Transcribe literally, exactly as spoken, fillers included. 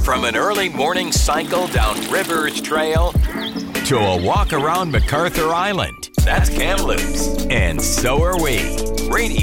From an early morning cycle down Rivers Trail to a walk around MacArthur Island. That's Kamloops. And so are we. Radio